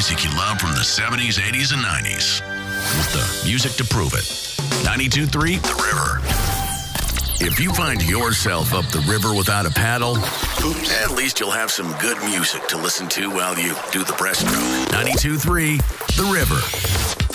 music you love from the 70s, 80s, and 90s. With the music to prove it. 92.3 The River. If you find yourself up the river without a paddle, at least you'll have some good music to listen to while you do the breaststroke. 92.3 The River.